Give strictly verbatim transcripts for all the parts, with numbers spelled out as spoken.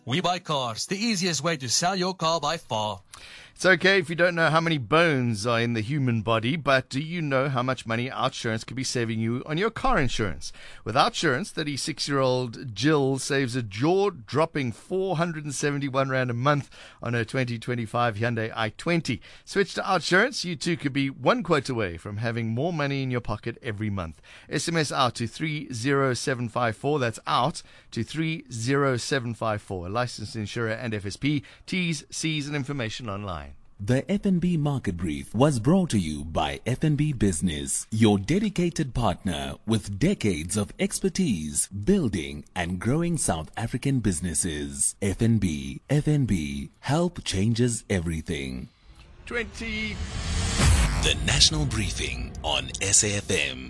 We Buy Cars, the easiest way to sell your car by far. It's okay if you don't know how many bones are in the human body, but do you know how much money OUTsurance could be saving you on your car insurance? With OUTsurance, thirty-six-year-old Jill saves a jaw-dropping four hundred seventy-one rand a month on her twenty twenty-five Hyundai i twenty. Switch to OUTsurance. You too could be one quote away from having more money in your pocket every month. S M S out to three zero seven five four. That's out to three zero seven five four. A licensed insurer and F S P. T's, C's and information online. The F N B Market Brief was brought to you by F N B Business, your dedicated partner with decades of expertise building and growing South African businesses. F N B, F N B, help changes everything. twenty The National Briefing on S A F M.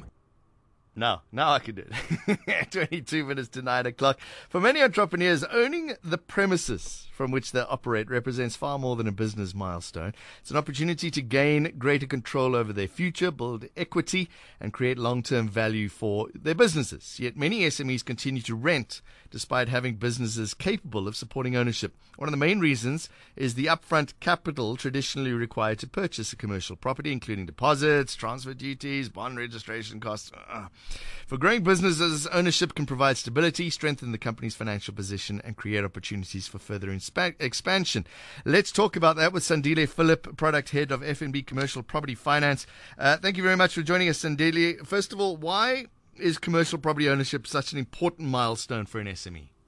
Now, now I can do it. twenty-two minutes to nine o'clock. For many entrepreneurs, owning the premises from which they operate represents far more than a business milestone. It's an opportunity to gain greater control over their future, build equity, and create long-term value for their businesses. Yet many S M Es continue to rent despite having businesses capable of supporting ownership. One of the main reasons is the upfront capital traditionally required to purchase a commercial property, including deposits, transfer duties, bond registration costs. Ugh. For growing businesses, ownership can provide stability, strengthen the company's financial position, and create opportunities for further inspa- expansion. Let's talk about that with Sandile Phillip, Product Head of F N B Commercial Property Finance. Uh, thank you very much for joining us, Sandile. First of all, why is commercial property ownership such an important milestone for an S M E?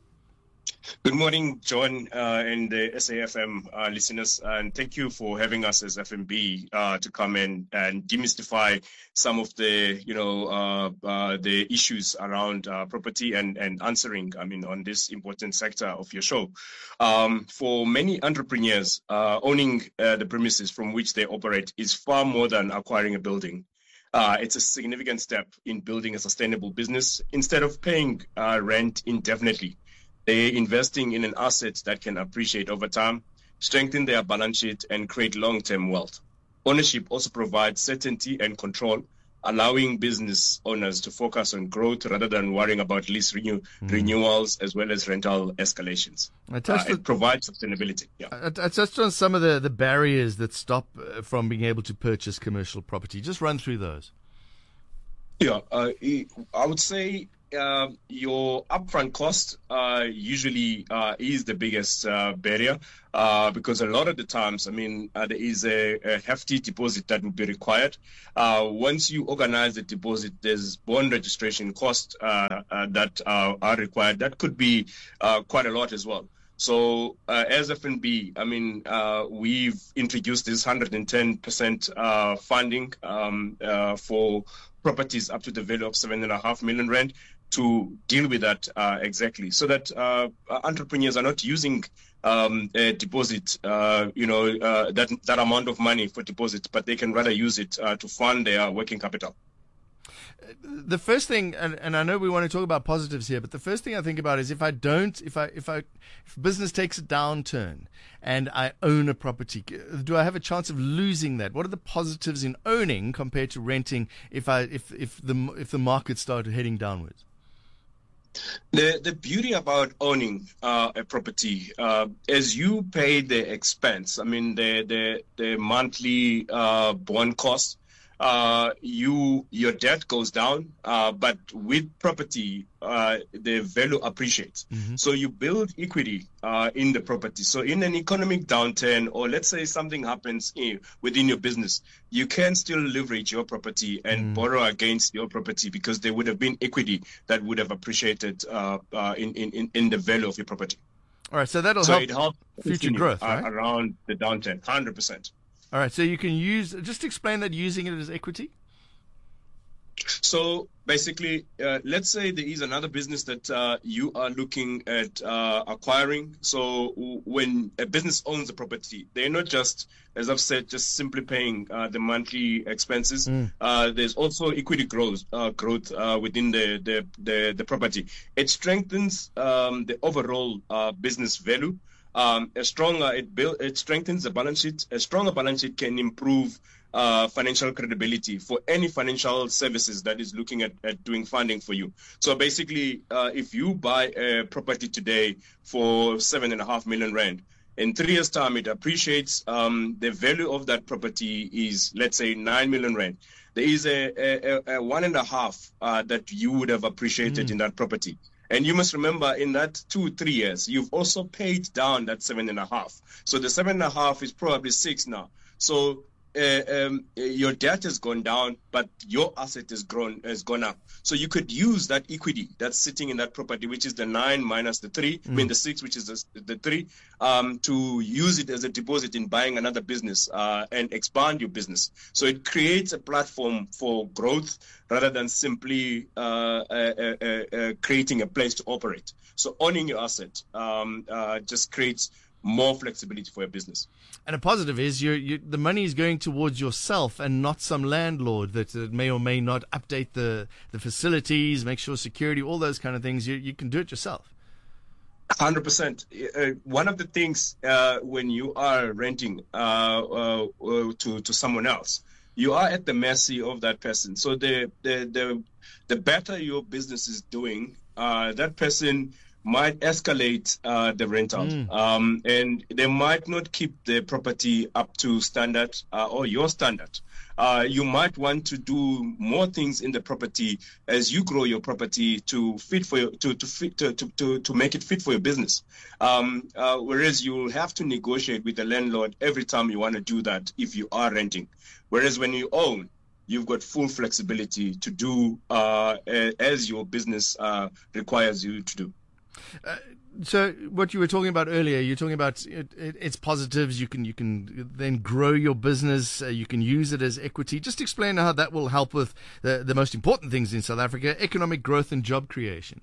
Good morning, John, uh, and the S A F M uh, listeners, and thank you for having us as F N B uh, to come in and demystify some of the, you know, uh, uh, the issues around uh, property and, and answering, I mean, on this important sector of your show. Um, for many entrepreneurs, uh, owning uh, the premises from which they operate is far more than acquiring a building. Uh, it's a significant step in building a sustainable business. Instead of paying uh, rent indefinitely, they're investing in an asset that can appreciate over time, strengthen their balance sheet, and create long-term wealth. Ownership also provides certainty and control, allowing business owners to focus on growth rather than worrying about lease renew- mm. renewals as well as rental escalations. I touched uh, it provides sustainability. Yeah. I, I touched on some of the, the barriers that stop uh, from being able to purchase commercial property. Just run through those. Yeah, uh, I would say uh, your upfront cost uh, usually uh, is the biggest uh, barrier uh, because a lot of the times, I mean, uh, there is a, a hefty deposit that will be required. Uh, once you organize the deposit, there's bond registration costs uh, uh, that uh, are required. That could be uh, quite a lot as well. So uh, as F N B, I mean, uh, we've introduced this one hundred ten percent uh, funding um, uh, for properties up to the value of seven and a half million rand to deal with that uh, exactly, so that uh, entrepreneurs are not using um, a deposit, uh, you know, uh, that that amount of money for deposit, but they can rather use it uh, to fund their working capital. The first thing, and, and I know we want to talk about positives here, but the first thing I think about is if I don't, if I, if I, if business takes a downturn and I own a property, do I have a chance of losing that? What are the positives in owning compared to renting if I, if, if the, if the market started heading downwards? The the beauty about owning uh, a property, uh, as you pay the expense, I mean the the the monthly uh, bond cost. Uh, you your debt goes down, uh, but with property, uh, the value appreciates. Mm-hmm. So you build equity uh, in the property. So in an economic downturn, or let's say something happens in, within your business, you can still leverage your property and mm. borrow against your property because there would have been equity that would have appreciated uh, uh, in, in in the value of your property. All right, so that'll so help it helps future growth, right? uh, around the downturn, one hundred percent. All right, so you can use, just explain that using it as equity. So basically, uh, let's say there is another business that uh, you are looking at uh, acquiring. So w- when a business owns the property, they're not just, as I've said, just simply paying uh, the monthly expenses. Mm. Uh, there's also equity growth, uh, growth uh, within the, the, the, the property. It strengthens um, the overall uh, business value. Um, a stronger it build it strengthens the balance sheet. A stronger balance sheet can improve uh, financial credibility for any financial services that is looking at, at doing funding for you. So basically, uh, if you buy a property today for seven and a half million rand, in three years' time, it appreciates. Um, the value of that property is, let's say, nine million rand. There is a, a, a one and a half uh, that you would have appreciated mm. in that property. And you must remember, in that two, three years, you've also paid down that seven and a half. So the seven and a half is probably six now. So uh, um, your debt has gone down, but your asset has grown, has gone up. So you could use that equity that's sitting in that property, which is the nine minus the three, mm. I mean the six, which is the, the three, um, to use it as a deposit in buying another business uh, and expand your business. So it creates a platform for growth rather than simply uh, uh, uh, uh, creating a place to operate. So owning your asset um, uh, just creates more flexibility for your business. And a positive is you're, you, the money is going towards yourself and not some landlord that uh, may or may not update the, the facilities, make sure security, all those kind of things. You, you can do it yourself. one hundred percent. Uh, one of the things uh, when you are renting uh, uh, uh, to, to someone else, you are at the mercy of that person. So the the the, the better your business is doing, uh, that person might escalate uh, the rental, mm. um, and they might not keep the property up to standard uh, or your standard. Uh, you might want to do more things in the property as you grow your property to fit for your, to to fit to, to to to make it fit for your business. Um, uh, whereas you will have to negotiate with the landlord every time you want to do that if you are renting. Whereas when you own, you've got full flexibility to do uh, as your business uh, requires you to do. Uh, so what you were talking about earlier, you're talking about it, it, its positives. You can you can then grow your business. Uh, you can use it as equity. Just explain how that will help with the, the most important things in South Africa: economic growth and job creation.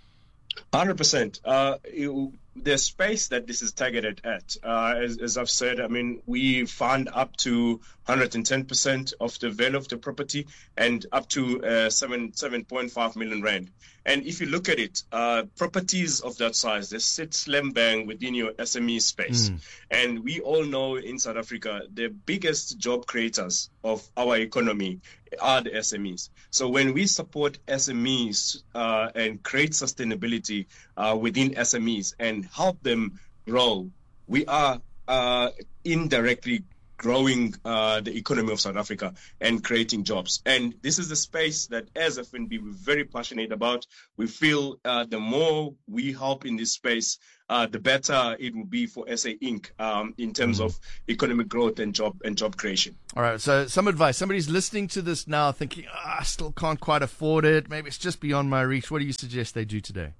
one hundred percent. Uh, you, the space that this is targeted at, uh, as, as I've said, I mean, we fund up to one hundred ten percent of the value of the property and up to uh, seven, seven point five million rand. And if you look at it, uh, properties of that size, they sit slam bang within your S M E space. Mm. And we all know in South Africa, the biggest job creators of our economy are the S M Es. So when we support S M Es uh, and create sustainability uh, within S M Es and help them grow, we are uh, indirectly growing uh, the economy of South Africa and creating jobs. And this is the space that as F N B we're very passionate about. We feel uh, the more we help in this space, uh, the better it will be for S A Incorporated um, in terms of economic growth and job and job creation. All right. So some advice. Somebody's listening to this now thinking, oh, I still can't quite afford it. Maybe it's just beyond my reach. What do you suggest they do today?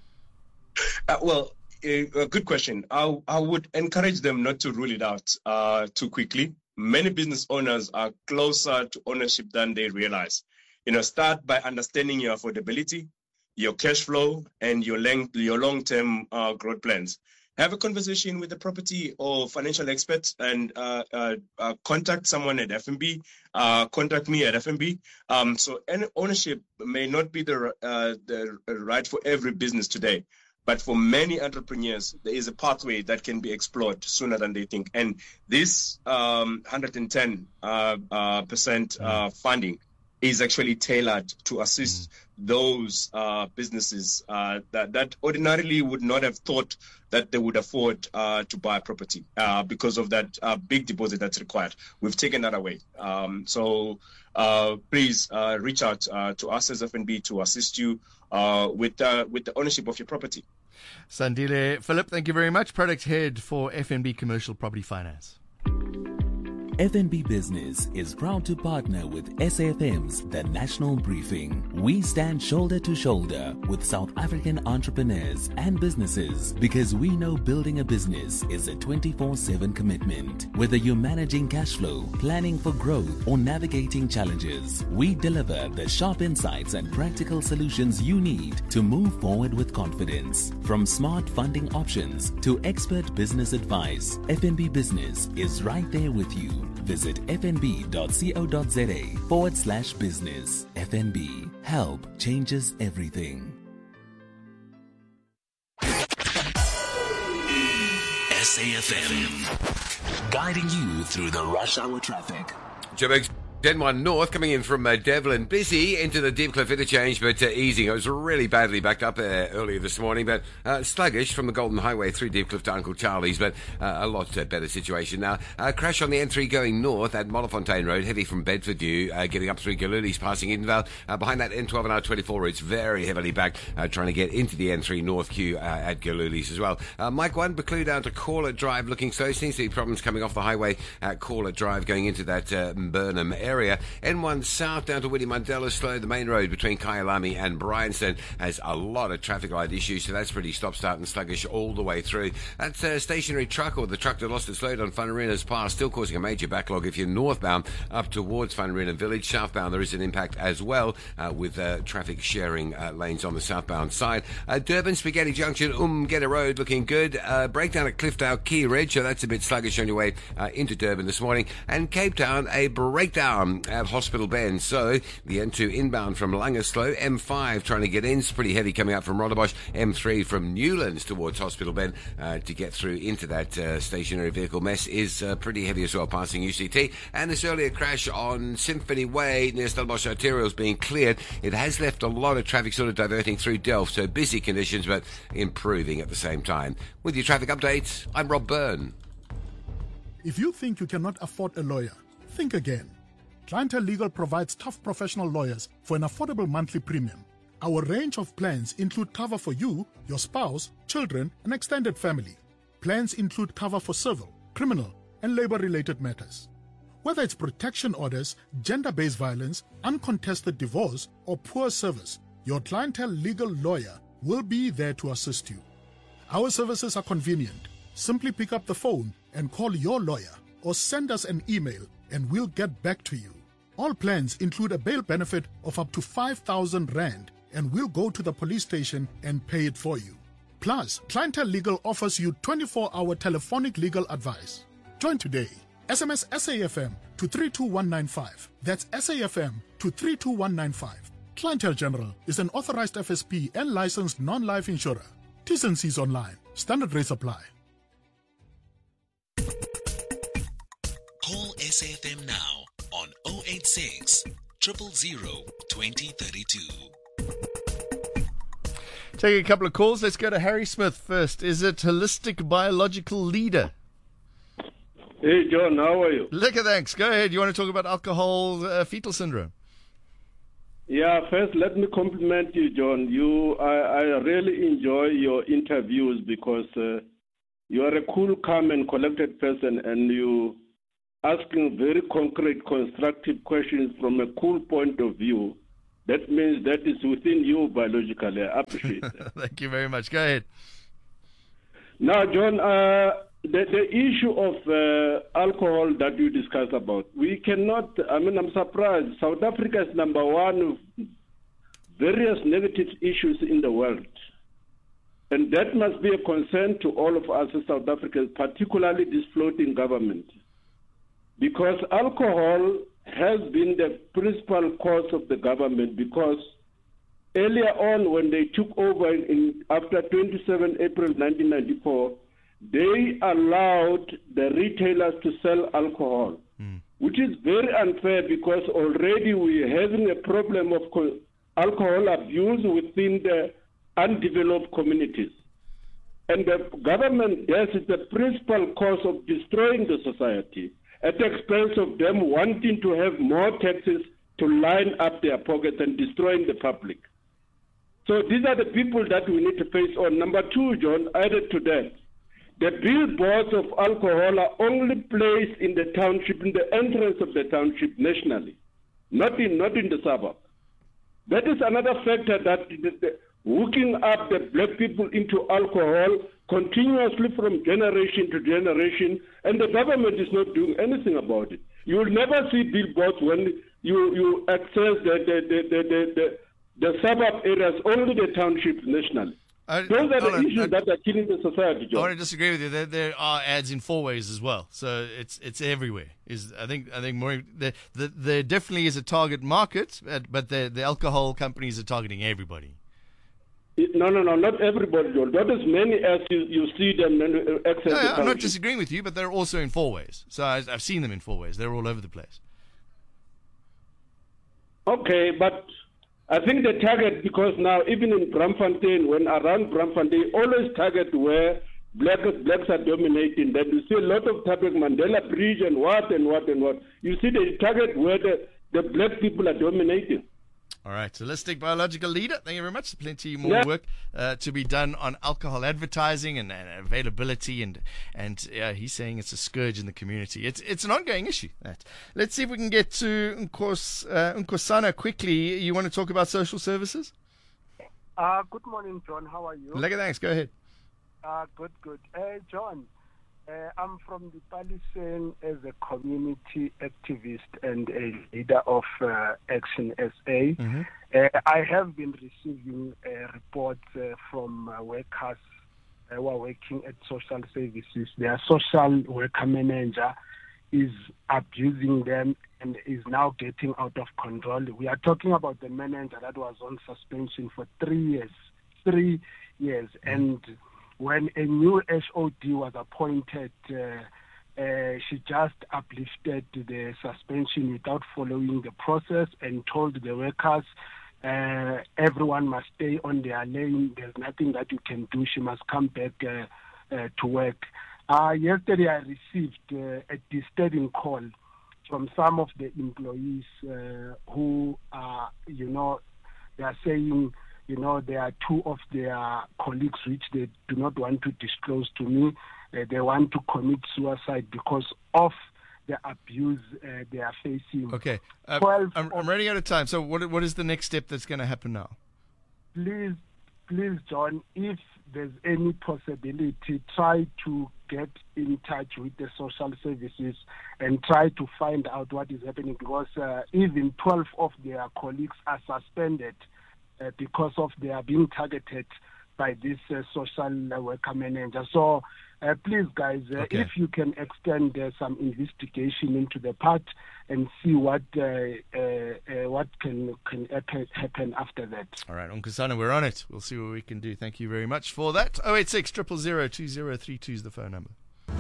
Uh, well, a, a good question. I, I would encourage them not to rule it out uh, too quickly. Many business owners are closer to ownership than they realize. You know, start by understanding your affordability, your cash flow, and your length, your long-term uh, growth plans. Have a conversation with the property or financial expert and uh, uh, uh, contact someone at F N B, uh, contact me at F N B. Um, so any ownership may not be the, uh, the right for every business today. But for many entrepreneurs, there is a pathway that can be explored sooner than they think. And this um, one hundred ten uh, uh, percent uh, funding is actually tailored to assist mm. those uh, businesses uh, that, that ordinarily would not have thought that they would afford uh, to buy a property uh, because of that uh, big deposit that's required. We've taken that away. Um, so uh, please uh, reach out uh, to us as F N B to assist you uh, with, uh, with the ownership of your property. Sandile Philip, thank you very much. Product Head for F N B Commercial Property Finance. F N B Business is proud to partner with S A F M's The National Briefing. We stand shoulder to shoulder with South African entrepreneurs and businesses because we know building a business is a twenty-four seven commitment. Whether you're managing cash flow, planning for growth, or navigating challenges, we deliver the sharp insights and practical solutions you need to move forward with confidence. From smart funding options to expert business advice, F N B Business is right there with you. Visit fnb.co.za forward slash business. F N B. Help changes everything. S A F M. Guiding you through the rush hour traffic. Joburg's N one North coming in from uh, Devlin, busy into the Deepcliff interchange, but uh, easing. It was really badly backed up uh, earlier this morning, but uh, sluggish from the Golden Highway through Deepcliff to Uncle Charlie's, but uh, a lot uh, better situation now. Uh, crash on the N three going north at Modderfontein Road, heavy from Bedford View, uh, getting up through Galuli's, passing Edenvale. Uh, behind that N twelve and R twenty-four, it's very heavily backed, uh, trying to get into the N three North queue uh, at Galuli's as well. Uh, Mike one, Buccleuch down to Corlett Drive, looking slow. Seems to be problems coming off the highway at Corlett Drive, going into that uh, Burnham area. N one south down to Willie Mandela slow. The main road between Kyalami and Bryanston has a lot of traffic light issues, so that's pretty stop-start and sluggish all the way through. That uh, stationary truck, or the truck that lost its load on Wharenina's Pass, still causing a major backlog if you're northbound up towards Wharenina Village. Southbound there is an impact as well, uh, with uh, traffic sharing uh, lanes on the southbound side. Uh, Durban Spaghetti Junction, Umgeda Road looking good. Uh, breakdown at Cliffdale Key Ridge, so that's a bit sluggish on your way uh, into Durban this morning. And Cape Town, a breakdown at Hospital Bend. So the N two inbound from Langerslow, M five trying to get in, it's pretty heavy coming out from Rondebosch, M three from Newlands towards Hospital Bend uh, to get through into that uh, stationary vehicle mess is uh, pretty heavy as well, passing U C T. And this earlier crash on Symphony Way near Stellenbosch Arterials being cleared. It has left a lot of traffic sort of diverting through Delft, so busy conditions but improving at the same time. With your traffic updates, I'm Rob Byrne. If you think you cannot afford a lawyer, think again. Clientele Legal provides tough professional lawyers for an affordable monthly premium. Our range of plans include cover for you, your spouse, children, and extended family. Plans include cover for civil, criminal, and labor-related matters. Whether it's protection orders, gender-based violence, uncontested divorce, or poor service, your Clientele Legal lawyer will be there to assist you. Our services are convenient. Simply pick up the phone and call your lawyer, or send us an email and we'll get back to you. All plans include a bail benefit of up to five thousand rand, and we'll go to the police station and pay it for you. Plus, Clientele Legal offers you twenty-four hour telephonic legal advice. Join today. S M S S A F M to three two one nine five. That's S A F M to three two one nine five. Clientele General is an authorized F S P and licensed non-life insurer. T's and C's online. Standard rates apply. Call S A F M now on zero eight six, zero zero zero, two zero three two. Take a couple of calls. Let's go to Harry Smith first. Is it Holistic Biological Leader? Hey, John, how are you? Look at thanks. Go ahead. You want to talk about alcohol uh, fetal syndrome? Yeah, first, let me compliment you, John. You, I, I really enjoy your interviews because uh, you are a cool, calm, and collected person, and you asking very concrete, constructive questions from a cool point of view. That means that is within you biologically. I appreciate that. Thank you very much. Go ahead. Now, John, uh, the, the issue of uh, alcohol that you discussed about, we cannot, I mean, I'm surprised. South Africa is number one of various negative issues in the world. And that must be a concern to all of us as South Africans, particularly this floating government. Because alcohol has been the principal cause of the government, because earlier on when they took over in, after twenty-seventh April nineteen ninety-four, they allowed the retailers to sell alcohol, mm. which is very unfair because already we're having a problem of co- alcohol abuse within the undeveloped communities. And the government, this is the principal cause of destroying the society, at the expense of them wanting to have more taxes to line up their pockets and destroying the public. So these are the people that we need to face on. Number two, John, added to that, the billboards of alcohol are only placed in the township, in the entrance of the township nationally, not in not in the suburb. That is another factor that the, the, hooking up the black people into alcohol continuously from generation to generation, and the government is not doing anything about it. You will never see billboards when you, you access the, the, the, the, the, the, the suburb areas, only the townships nationally. I, Those are the on, issues I, that are killing the society, John. I want to disagree with you. There, there are ads in four ways as well, so it's it's everywhere. Is I think I think more the, the, there definitely is a target market, but the the alcohol companies are targeting everybody. No, no, no, not everybody, John. Not as many as you, you see them access. No, the I'm not disagreeing with you, but they're also in four ways. So I, I've seen them in four ways. They're all over the place. Okay, but I think the target, because now even in Braamfontein, when around Braamfontein, always target where black, blacks are dominating. That you see a lot of target Mandela Bridge and what and what and what. You see the target where the, the black people are dominating. All right, holistic biological leader. Thank you very much. Plenty more Yeah. work uh, to be done on alcohol advertising and, and availability, and and uh, he's saying it's a scourge in the community. It's it's an ongoing issue. That. Let's see if we can get to Nkos, uh, Nkosana quickly. You want to talk about social services? Uh, good morning, John. How are you? Lega, thanks. Go ahead. Uh, good, good. Uh, John, uh, I'm from the Palisade as a community activist and a leader of uh, Action S A. Mm-hmm. Uh, I have been receiving uh, reports uh, from uh, workers uh, who are working at social services. Their social worker manager is abusing them and is now getting out of control. We are talking about the manager that was on suspension for three years. Three years. Mm-hmm. And when a new H O D was appointed, uh, uh, she just uplifted the suspension without following the process and told the workers uh, everyone must stay on their lane. There's nothing that you can do. She must come back uh, uh, to work. Uh, yesterday I received uh, a disturbing call from some of the employees uh, who are, you know, they are saying, you know, there are two of their colleagues which they do not want to disclose to me. Uh, they want to commit suicide because of the abuse uh, they are facing. Okay. Uh, twelve I'm, I'm running out of time. So what what is the next step that's going to happen now? Please, please, John, if there's any possibility, try to get in touch with the social services and try to find out what is happening, because uh, even twelve of their colleagues are suspended Uh, because of they are being targeted by this uh, social worker manager. So uh, please, guys, uh, Okay. if you can extend uh, some investigation into the part and see what uh, uh, uh, what can can happen after that. All right, Nkosana, we're on it. We'll see what we can do. Thank you very much for that. oh eight six, zero zero zero, two zero three two is the phone number.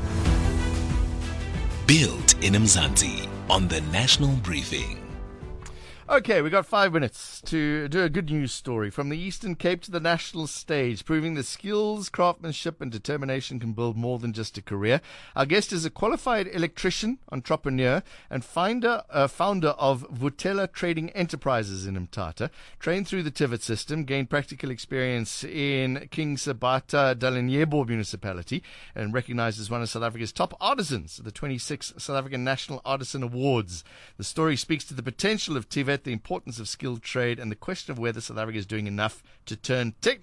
Built in Mzansi on the National Briefing. Okay, we got five minutes to do a good news story. From the Eastern Cape to the national stage, proving that skills, craftsmanship and determination can build more than just a career. Our guest is a qualified electrician, entrepreneur and finder, uh, founder of Vutela Trading Enterprises in Mthatha. Trained through the Tivet system, gained practical experience in King Sabata Dalinyebo municipality and recognized as one of South Africa's top artisans at the twenty-sixth South African National Artisan Awards. The story speaks to the potential of Tivet, the importance of skilled trade, and the question of whether South Africa is doing enough to turn technology